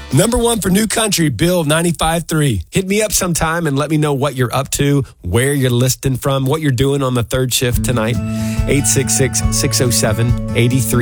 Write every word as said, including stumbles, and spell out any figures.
Number one for New Country, Bill ninety-five three. Hit me up sometime and let me know what you're up to, where you're listening from, what you're doing on the third shift tonight. eight six six, six oh seven, eight three